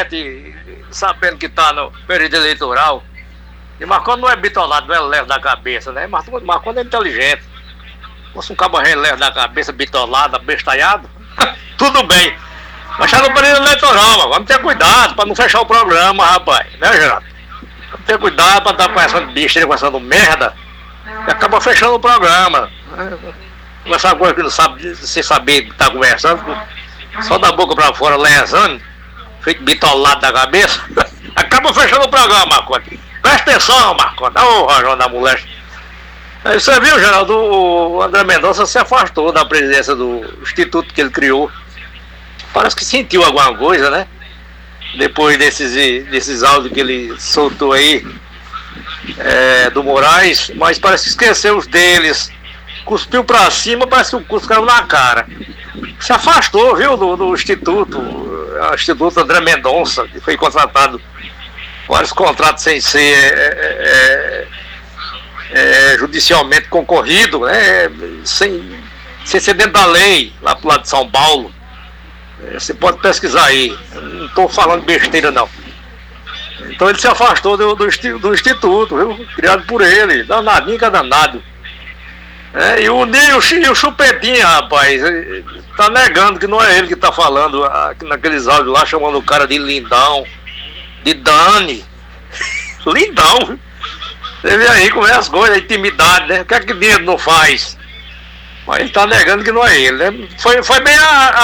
gente sabendo que tá no período eleitoral. E Marconi não é bitolado, não é leve da cabeça, né? Marconi é inteligente. Se fosse um cabo leve da cabeça, bitolado, abestalhado, tudo bem. Mas tá no período eleitoral, mano. Vamos ter cuidado pra não fechar o programa, rapaz. Né, Geraldo? Vamos ter cuidado pra estar conversando besteira, conversando merda. E acaba fechando o programa. Conversar coisa que não sabe, sem saber que tá conversando. Só da boca pra fora, lesando. Feito bitolado da cabeça. Acaba fechando o programa, Marconi. Presta atenção, Marconi. Ô, Rajão da Moleste. Aí você viu, Geraldo, o André Mendonça se afastou da presidência do instituto que ele criou. Parece que sentiu alguma coisa, né? Depois desses áudios que ele soltou aí, do Moraes, mas parece que esqueceu os deles. Cuspiu pra cima, parece que o cuspo caiu na cara. Se afastou, viu, do instituto, o Instituto André Mendonça, que foi contratado, vários contratos sem ser judicialmente concorrido, né? Sem ser dentro da lei, lá pro lado de São Paulo. Você pode pesquisar aí, não estou falando besteira não. Então ele se afastou do instituto, viu? Criado por ele, danadinho que é danado. E o Chupetinha, rapaz, tá negando que não é ele que tá falando naqueles áudios lá, chamando o cara de lindão, de Dani. Lindão, viu? Você vê aí como é as coisas, a intimidade, né? O que é que dinheiro não faz? Mas ele tá negando que não é ele, né? Foi bem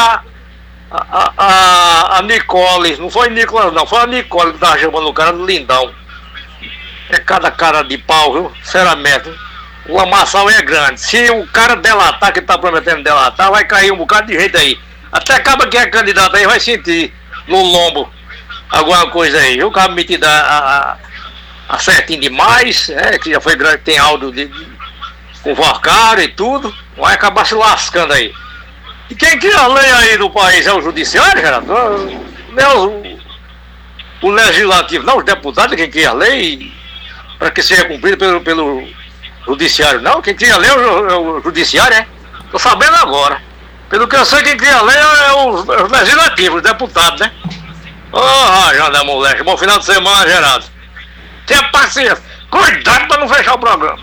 a Nicole, não foi Nicolas não, foi a Nicole que tava chamando o cara de lindão. É cada cara de pau, viu? Sinceramente, o lamaçal é grande. Se o cara delatar, que tá prometendo delatar, vai cair um bocado de jeito aí. Até acaba que é candidato aí, vai sentir no lombo alguma coisa aí. O cara metido certinho demais, que já foi grande, tem áudio com convocado e tudo, vai acabar se lascando aí. E quem cria a lei aí do país é o judiciário, Geraldo? Não é o legislativo, não, os deputados, quem cria a lei para que seja cumprida pelo judiciário, não? Quem cria a lei é o judiciário, é? Tô sabendo agora. Pelo que eu sei, quem cria a lei é o legislativo, os deputados, né? Rajão da Moleste, bom final de semana, Geraldo. Tenha paciência, cuidado para não fechar o programa.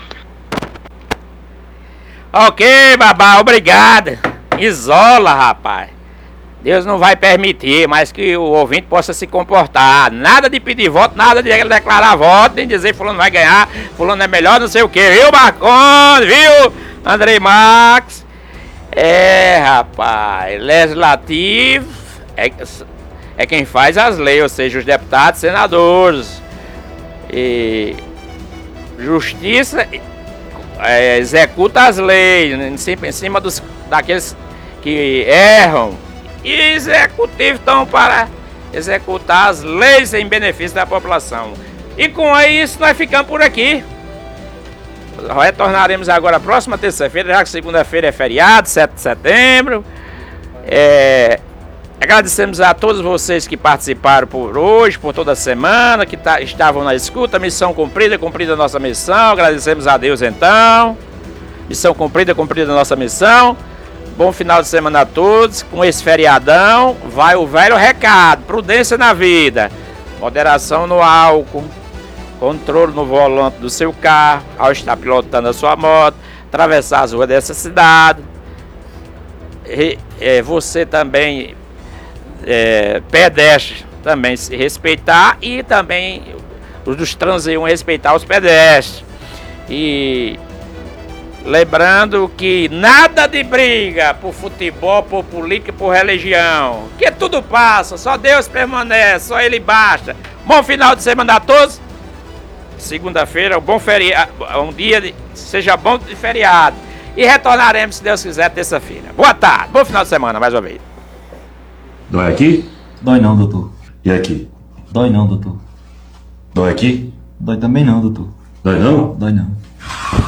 Ok, babá, obrigado. Isola, rapaz. Deus não vai permitir, mas que o ouvinte possa se comportar. Nada de pedir voto, nada de declarar voto, nem dizer fulano vai ganhar, fulano é melhor, não sei o que, viu, Marconi, viu, Andrei Max? Rapaz, legislativo é quem faz as leis, ou seja, os deputados, senadores. E justiça executa as leis em cima daqueles que erram, e executivos estão para executar as leis em benefício da população. E com isso nós ficamos por aqui. Retornaremos agora próxima terça-feira, já que segunda-feira é feriado, 7 de setembro. Agradecemos a todos vocês que participaram por hoje, por toda a semana, que estavam na escuta. Missão cumprida a nossa missão. Agradecemos a Deus então. Missão cumprida a nossa missão. Bom final de semana a todos. Com esse feriadão, vai o velho recado: prudência na vida, moderação no álcool, controle no volante do seu carro, ao estar pilotando a sua moto, atravessar as ruas dessa cidade. Você também, pedestre, também se respeitar, e também os dos transeuntes respeitar os pedestres. E lembrando que nada de briga por futebol, por política, por religião, que tudo passa, só Deus permanece, só Ele basta. Bom final de semana a todos. Segunda-feira, um bom feriado, seja bom de feriado. E retornaremos, se Deus quiser, terça-feira. Boa tarde, bom final de semana mais uma vez. Dói aqui? Dói não, doutor. E aqui? Dói não, doutor. Dói aqui? Dói também não, doutor. Dói não? Dói não.